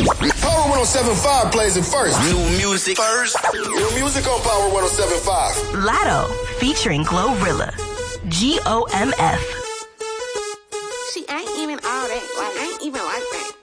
Power 107.5 plays it first. New music first. New music on Power 107.5. Latto featuring Glorilla. GOMF. She ain't even all that. Like, ain't even like that.